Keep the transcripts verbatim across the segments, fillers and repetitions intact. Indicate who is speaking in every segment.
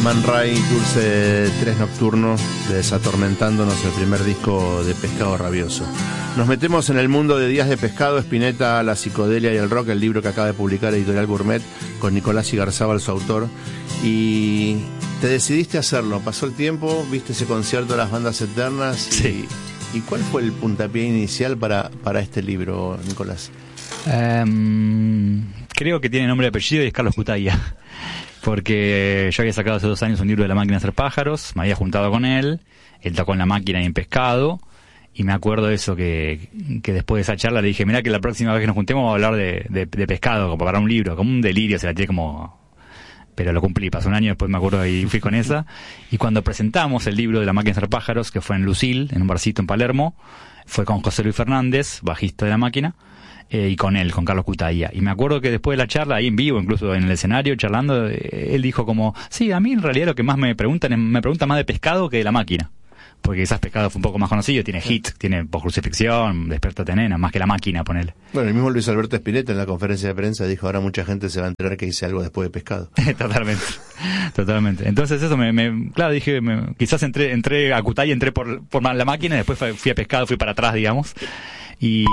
Speaker 1: Man Ray, Dulce Tres Nocturno, de Desatormentándonos, el primer disco de Pescado Rabioso. Nos metemos en el mundo de Días de Pescado, Spinetta, la psicodelia y el rock, el libro que acaba de publicar Editorial Gourmet, con Nicolás Igarzábal, su autor. Y te decidiste a hacerlo, pasó el tiempo, viste ese concierto de las bandas eternas.
Speaker 2: Sí.
Speaker 1: ¿Y, y cuál fue el puntapié inicial para, para este libro, Nicolás?
Speaker 2: Um, creo que tiene nombre y apellido y es Carlos Cutaia. Porque yo había sacado hace dos años un libro de La Máquina de Hacer Pájaros, me había juntado con él, él tocó en La Máquina y en Pescado, y me acuerdo de eso, que, que después de esa charla le dije, mirá que la próxima vez que nos juntemos vamos a hablar de, de, de Pescado, como para un libro, como un delirio, se la tiré como... Pero lo cumplí, pasó un año, después me acuerdo y fui con esa, y cuando presentamos el libro de La Máquina de Hacer Pájaros, que fue en Lucil, en un barcito en Palermo, fue con José Luis Fernández, bajista de La Máquina, Eh, y con él, con Carlos Cutaia. Y me acuerdo que después de la charla, ahí en vivo, incluso en el escenario, charlando, eh, él dijo como, sí, a mí en realidad lo que más me preguntan es, me preguntan más de Pescado que de La Máquina. Porque quizás Pescado fue un poco más conocido, tiene hit, tiene Post-Crucifixión, Despiértate Nena, más que La Máquina, ponele.
Speaker 1: Bueno, el mismo Luis Alberto Spinetta en la conferencia de prensa dijo, ahora mucha gente se va a enterar que hice algo después de Pescado.
Speaker 2: Totalmente, totalmente. Entonces eso me, me claro, dije, me, quizás entré, entré a Cutaia, entré por, por La Máquina, después fui a Pescado, fui para atrás, digamos. Y,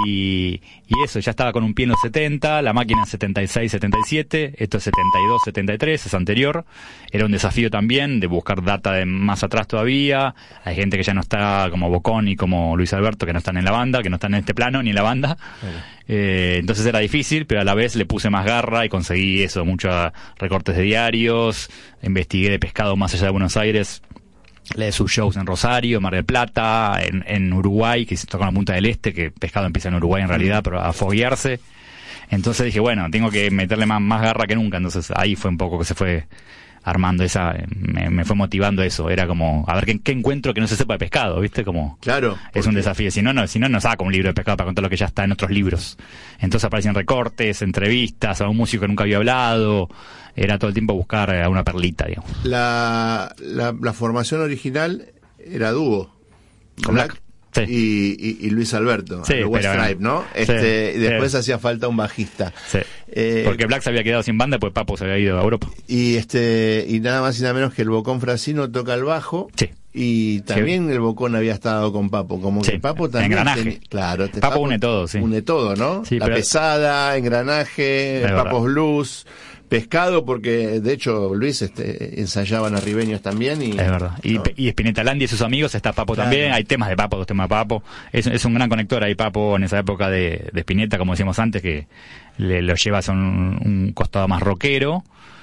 Speaker 2: y eso, ya estaba con un pie en los setenta, La Máquina en setenta y seis, setenta y siete, esto es setenta y dos, setenta y tres, es anterior. Era un desafío también de buscar data de más atrás todavía. Hay gente que ya no está, como Bocón y como Luis Alberto, que no están en la banda, que no están en este plano ni en la banda. Bueno. Eh, entonces era difícil, pero a la vez le puse más garra y conseguí eso, muchos recortes de diarios, investigué de Pescado más allá de Buenos Aires. Leí sus shows en Rosario, Mar del Plata, en, en Uruguay, que se toca en la Punta del Este, que Pescado empieza en Uruguay en realidad, pero a foguearse. Entonces dije, bueno, tengo que meterle más, más garra que nunca. Entonces ahí fue un poco que se fue armando esa, me, me fue motivando eso. Era como, a ver qué, qué encuentro que no se sepa de Pescado, ¿viste? Como,
Speaker 1: claro.
Speaker 2: Es un desafío. Si no, no, si no, no saco un libro de Pescado para contar lo que ya está en otros libros. Entonces aparecían recortes, entrevistas a un músico que nunca había hablado. Era todo el tiempo buscar a una perlita, digamos.
Speaker 1: La, la, la formación original era dúo.
Speaker 2: Con Black. Sí.
Speaker 1: Y, y, y Luis Alberto,
Speaker 2: sí,
Speaker 1: West
Speaker 2: pero,
Speaker 1: Stripe, ¿no? Este,
Speaker 2: sí,
Speaker 1: y después
Speaker 2: sí.
Speaker 1: hacía falta un bajista.
Speaker 2: Sí. Eh, Porque Black se había quedado sin banda, pues Papo se había ido a Europa.
Speaker 1: Y este y nada más y nada menos que el Bocón Frasino toca el bajo.
Speaker 2: Sí.
Speaker 1: Y también sí. El Bocón había estado con Papo, como
Speaker 2: sí.
Speaker 1: que Papo también...
Speaker 2: Engranaje.
Speaker 1: Ten, claro.
Speaker 2: Papo, Papo une todo, sí.
Speaker 1: Une todo, ¿no?
Speaker 2: Sí,
Speaker 1: La
Speaker 2: pero...
Speaker 1: pesada, Engranaje,
Speaker 2: es
Speaker 1: Papos
Speaker 2: verdad.
Speaker 1: Blues... Pescado, porque de hecho Luis este, ensayaban a Ribeños también. Y,
Speaker 2: es verdad. Y,
Speaker 1: ¿no?
Speaker 2: y Spinetta Landi y sus amigos, está Papo claro. también. Hay temas de Papo, dos temas de Papo. Es, es un gran conector ahí, Papo, en esa época de, de Spinetta, como decíamos antes, que le, lo lleva a un, un costado más rockero.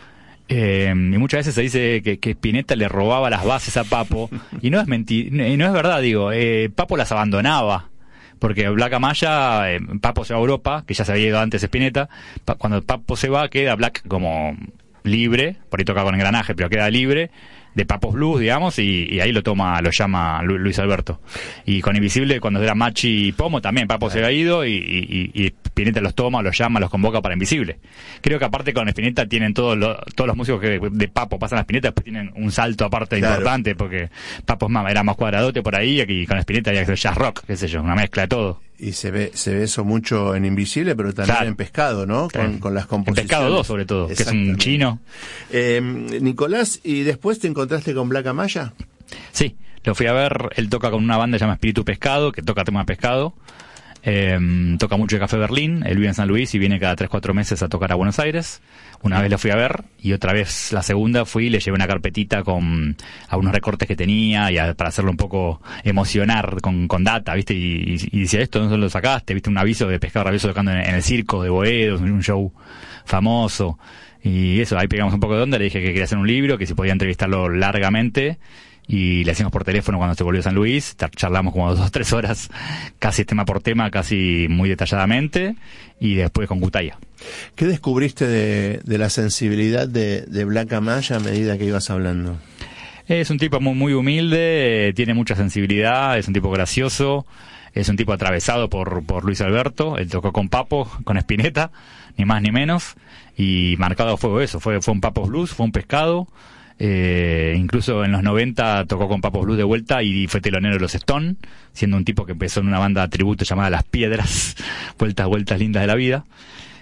Speaker 2: Eh, y muchas veces se dice que, que Spinetta le robaba las bases a Papo. Y no es mentira, y no es verdad, digo. Eh, Papo las abandonaba. Porque Black Amaya, eh, Papo se va a Europa, que ya se había ido antes Spinetta. Pa- cuando Papo se va, queda Black como libre, por ahí toca con Engranaje, pero queda libre, de Papos Blues, digamos, y, y ahí lo toma, lo llama Lu- Luis Alberto. Y con Invisible, cuando era Machi y Pomo, también Papo se había ido, y, y, y Spinetta los toma, los llama, los convoca para Invisible. Creo que aparte con Spinetta tienen todos los, todos los músicos que de Papo pasan a Spinetta, después tienen un salto aparte claro. importante, porque Papo era más cuadradote por ahí, y con Spinetta había que hacer jazz rock, qué sé yo, una mezcla de todo.
Speaker 1: Y se ve se ve eso mucho en Invisible, pero también claro. en Pescado, ¿no?
Speaker 2: Claro.
Speaker 1: Con, con las composiciones.
Speaker 2: En Pescado dos, sobre todo, que es un chino.
Speaker 1: Eh, Nicolás, ¿y después te encontraste con Black Amaya?
Speaker 2: Sí, lo fui a ver, él toca con una banda que se llama Espíritu Pescado, que toca tema de pescado. Eh, toca mucho de Café Berlín, él vive en San Luis y viene cada tres cuatro meses a tocar a Buenos Aires. Una vez lo fui a ver y otra vez la segunda fui y le llevé una carpetita con algunos recortes que tenía y a, para hacerlo un poco emocionar con, con data, ¿viste? Y, y, y decía, esto no lo sacaste, ¿viste? Un aviso de Pescado Rabioso tocando en, en el circo de Boedo, un show famoso. Y eso, ahí pegamos un poco de onda, le dije que quería hacer un libro, que si podía entrevistarlo largamente. Y le hacíamos por teléfono cuando se volvió a San Luis, charlamos como dos o tres horas, casi tema por tema, casi muy detalladamente, y después con Cutaia.
Speaker 1: ¿Qué descubriste de, de la sensibilidad de, de Black Amaya a medida que ibas hablando?
Speaker 2: Es un tipo muy, muy humilde, tiene mucha sensibilidad, es un tipo gracioso, es un tipo atravesado por, por Luis Alberto, él tocó con Papo, con Spinetta, ni más ni menos, y marcado a fuego eso, fue, fue un Papos Blues, fue un Pescado. Eh, incluso en los noventa tocó con Papos Blues de vuelta y fue telonero de los Stone, siendo un tipo que empezó en una banda de tributo llamada Las Piedras, vueltas, vueltas lindas de la vida.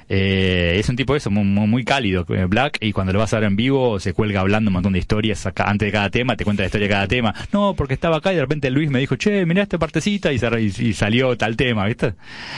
Speaker 2: Eh, es un tipo de eso, muy, muy cálido, Black, y cuando lo vas a ver en vivo se cuelga hablando un montón de historias acá, antes de cada tema, te cuenta la historia de cada tema. No, porque estaba acá y de repente Luis me dijo, che, mirá esta partecita, y, se, y, y salió tal tema, ¿viste?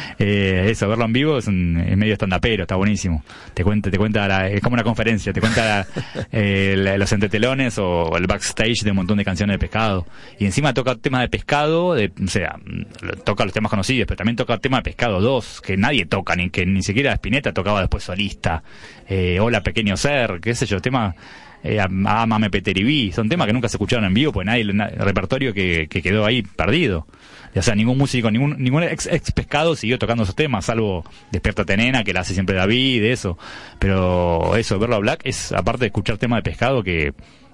Speaker 2: Eh, eso, verlo en vivo es, un, es medio stand-upero, está buenísimo. Te cuenta, te cuenta la, es como una conferencia, te cuenta la, eh, la, los entretelones o el backstage de un montón de canciones de Pescado. Y encima toca temas de Pescado, de, o sea, toca los temas conocidos, pero también toca temas de Pescado dos, que nadie toca, ni que ni siquiera Spinetta tocaba después solista. Eh, Hola Pequeño Ser, qué sé yo, temas, eh, Amame Peteribí, son temas que nunca se escucharon en vivo, pues nadie, el repertorio que, que quedó ahí perdido. O sea, ningún músico, ningún ningún ex, ex Pescado siguió tocando esos temas, salvo Despiértate Nena, que la hace siempre David, eso. Pero eso, verlo a Black, es aparte de escuchar temas de Pescado que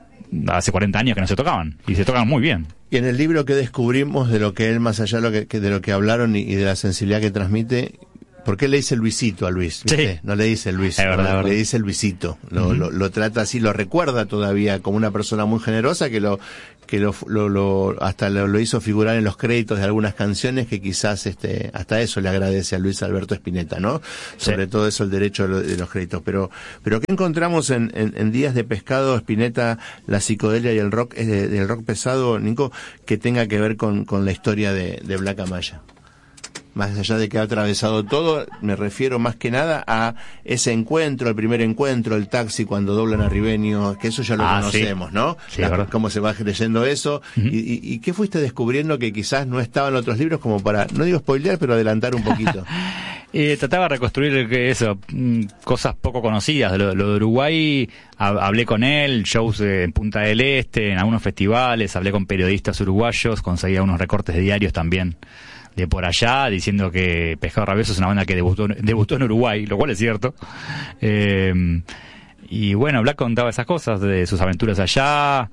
Speaker 2: hace cuarenta años que no se tocaban, y se tocan muy bien.
Speaker 1: Y en el libro que descubrimos de lo que él, más allá de lo que, que de lo que hablaron y, y de la sensibilidad que transmite, ¿por qué le dice Luisito a Luis? ¿Viste? Sí. No le dice Luis,
Speaker 2: es verdad,
Speaker 1: no,
Speaker 2: verdad.
Speaker 1: Le dice Luisito. Lo, uh-huh. lo, lo trata así, lo recuerda todavía como una persona muy generosa que lo que lo, lo, lo hasta lo, lo hizo figurar en los créditos de algunas canciones, que quizás este hasta eso le agradece a Luis Alberto Spinetta, ¿no? Sobre sí. todo eso, el derecho de los créditos. Pero pero ¿qué encontramos en, en, en Días de Pescado, Spinetta, la psicodelia y el rock, eh, del rock pesado, Nico, que tenga que ver con, con la historia de, de Black Amaya? Más allá de que ha atravesado todo, me refiero más que nada a ese encuentro, el primer encuentro, el taxi cuando doblan a Ribeño, que eso ya lo ah, conocemos, sí. ¿no?
Speaker 2: Sí,
Speaker 1: la, cómo se va creyendo eso. Uh-huh. y, y, ¿Y qué fuiste descubriendo que quizás no estaba en otros libros, como para, no digo spoilear, pero adelantar un poquito?
Speaker 2: Eh, trataba de reconstruir eso, cosas poco conocidas. Lo, lo de Uruguay, hablé con él, shows en Punta del Este, en algunos festivales, hablé con periodistas uruguayos, conseguía unos recortes de diarios también de por allá, diciendo que Pescado Rabioso es una banda que debutó, debutó en Uruguay, lo cual es cierto. Eh, y bueno, Black contaba esas cosas de sus aventuras allá.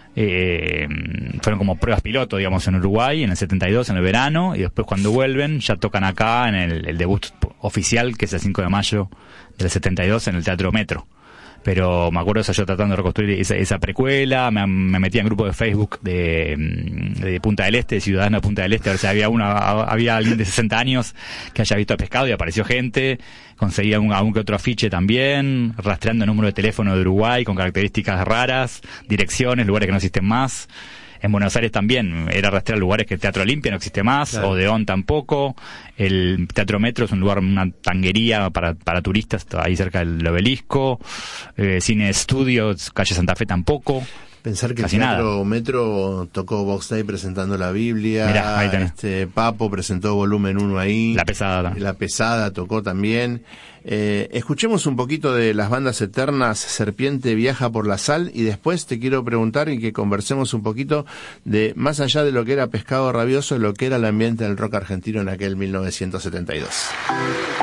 Speaker 2: Eh, fueron como pruebas piloto, digamos, en Uruguay en el setenta y dos, en el verano, y después cuando vuelven ya tocan acá en el, el debut oficial, que es el cinco de mayo del setenta y dos, en el Teatro Metro. Pero me acuerdo eso, yo tratando de reconstruir esa, esa precuela, me, me metí en grupo de Facebook de, de Punta del Este, de Ciudadanos de Punta del Este, a ver si había una, había alguien de sesenta años que haya visto a Pescado, y apareció gente, conseguía un, algún que otro afiche también, rastreando el número de teléfono de Uruguay con características raras, direcciones, lugares que no existen más. En Buenos Aires también era rastrear lugares que el Teatro Olimpia no existe más, claro. Odeón tampoco. El Teatro Metro es un lugar, una tanguería para, para turistas, ahí cerca del Obelisco. Eh, Cine Estudios, calle Santa Fe tampoco.
Speaker 1: Pensar que
Speaker 2: Casi
Speaker 1: el Teatro
Speaker 2: nada.
Speaker 1: Metro tocó Box Day presentando la Biblia.
Speaker 2: Mirá, ahí tenés.
Speaker 1: Este, Papo presentó Volumen uno ahí.
Speaker 2: La Pesada.
Speaker 1: La Pesada tocó también. Eh, escuchemos un poquito de las bandas eternas, Serpiente Viaja por la Sal, y después te quiero preguntar y que conversemos un poquito de, más allá de lo que era Pescado Rabioso, lo que era el ambiente del rock argentino en aquel mil novecientos setenta y dos.